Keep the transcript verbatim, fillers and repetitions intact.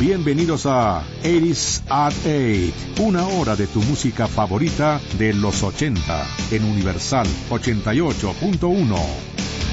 Bienvenidos a ochenta at ocho, una hora de tu música favorita de los ochenta en Universal ochenta y ocho punto uno.